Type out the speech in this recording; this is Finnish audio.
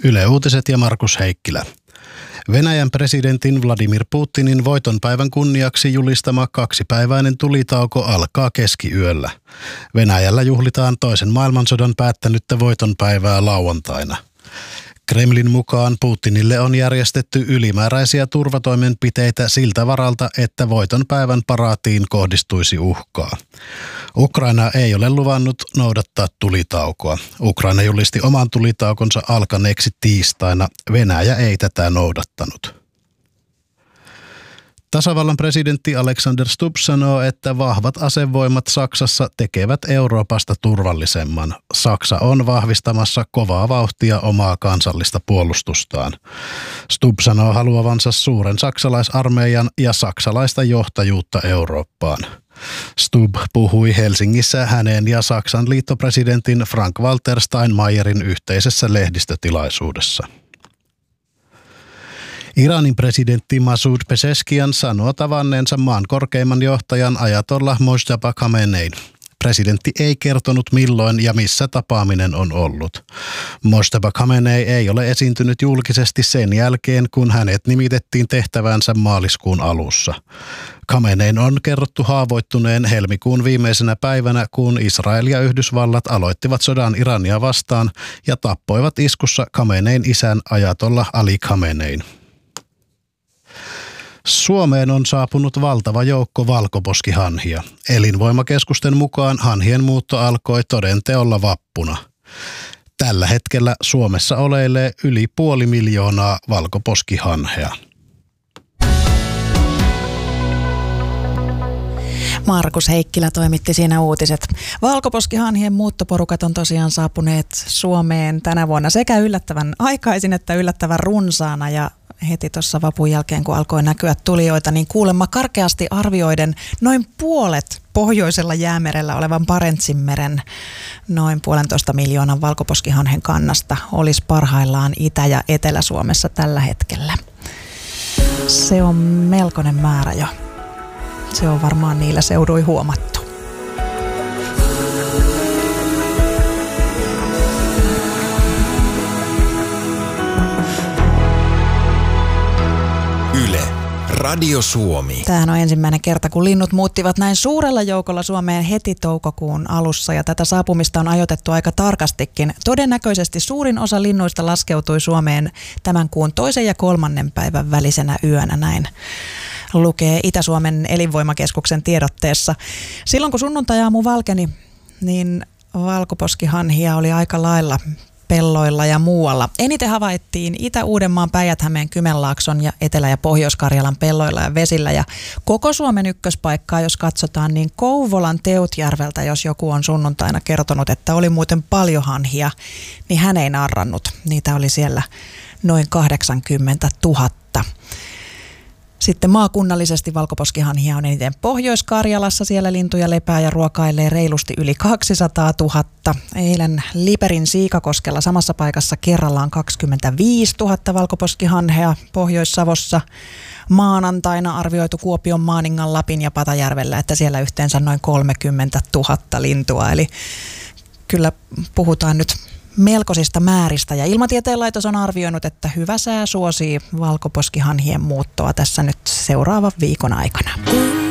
Yle Uutiset ja Markus Heikkilä. Venäjän presidentin Vladimir Putinin voitonpäivän kunniaksi julistama 2-päiväinen tulitauko alkaa keskiyöllä. Venäjällä juhlitaan toisen maailmansodan päättänyttä voitonpäivää lauantaina. Kremlin mukaan Putinille on järjestetty ylimääräisiä turvatoimenpiteitä siltä varalta, että voitonpäivän paraatiin kohdistuisi uhkaa. Ukraina ei ole luvannut noudattaa tulitaukoa. Ukraina julisti oman tulitaukonsa alkaneeksi tiistaina. Venäjä ei tätä noudattanut. Tasavallan presidentti Alexander Stubb sanoo, että vahvat asevoimat Saksassa tekevät Euroopasta turvallisemman. Saksa on vahvistamassa kovaa vauhtia omaa kansallista puolustustaan. Stubb sanoo haluavansa suuren saksalaisarmeijan ja saksalaista johtajuutta Eurooppaan. Stubb puhui Helsingissä hänen ja Saksan liittopresidentin Frank-Walter Steinmeierin yhteisessä lehdistötilaisuudessa. Iranin presidentti Masoud Pezeshkian sanoo tavanneensa maan korkeimman johtajan Ayatollah Mojtaba Khamenein. Presidentti ei kertonut milloin ja missä tapaaminen on ollut. Mojtaba Khamenei ei ole esiintynyt julkisesti sen jälkeen, kun hänet nimitettiin tehtävänsä maaliskuun alussa. Khamenein on kerrottu haavoittuneen helmikuun viimeisenä päivänä, kun Israel ja Yhdysvallat aloittivat sodan Irania vastaan ja tappoivat iskussa Khamenein isän Ayatollah Ali Khamenein. Suomeen on saapunut valtava joukko valkoposkihanhia. Elinvoimakeskusten mukaan hanhien muutto alkoi toden teolla vappuna. Tällä hetkellä Suomessa oleilee yli 500 000 valkoposkihanhea. Markus Heikkilä toimitti siinä uutiset. Valkoposkihanhien muuttoporukat on tosiaan saapuneet Suomeen tänä vuonna sekä yllättävän aikaisin että yllättävän runsaana ja heti tuossa vapun jälkeen, kun alkoi näkyä tulijoita, niin kuulemma karkeasti arvioiden noin puolet pohjoisella jäämerellä olevan Barentsinmeren noin 1,5 miljoonan valkoposkihanhen kannasta olisi parhaillaan Itä- ja Etelä-Suomessa tällä hetkellä. Se on melkoinen määrä jo. Se on varmaan niillä seuduin huomattu. Yle, Radio Suomi. Tämähän on ensimmäinen kerta, kun linnut muuttivat näin suurella joukolla Suomeen heti toukokuun alussa ja tätä saapumista on ajoitettu aika tarkastikin. Todennäköisesti suurin osa linnuista laskeutui Suomeen tämän kuun 2. ja 3. päivän välisenä yönä, näin lukee Itä-Suomen elinvoimakeskuksen tiedotteessa. Silloin kun sunnuntai-aamu valkeni, niin valkoposkihanhia oli aika lailla pelloilla ja muualla. Eniten havaittiin Itä-Uudenmaan, Päijät-Hämeen, Kymenlaakson ja Etelä- ja Pohjois-Karjalan pelloilla ja vesillä. Ja koko Suomen ykköspaikkaa, jos katsotaan, niin Kouvolan Teutjärveltä, jos joku on sunnuntaina kertonut, että oli muuten paljon hanhia, niin hän ei narrannut. Niitä oli siellä noin 80 000. Sitten maakunnallisesti valkoposkihanhia on eniten Pohjois-Karjalassa. Siellä lintuja lepää ja ruokailee reilusti yli 200 000. Eilen Liperin Siikakoskella samassa paikassa kerrallaan 25 000 valkoposkihanhea. Pohjois-Savossa maanantaina arvioitu Kuopion, Maaningan, Lapin ja Patajärvellä, että siellä yhteensä noin 30 000 lintua. Eli kyllä puhutaan nyt melkoisista määristä ja Ilmatieteen laitos on arvioinut, että hyvä sää suosii valkoposkihanhien muuttoa tässä nyt seuraavan viikon aikana.